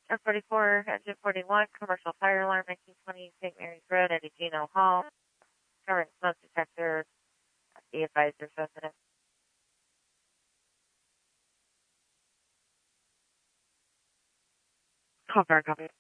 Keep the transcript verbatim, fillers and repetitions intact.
F forty-four, engine forty-one, commercial fire alarm, nineteen twenty Saint Mary's Road, Eddie Gino Hall. Current smoke detector, be advised or sensitive. Call for a copy.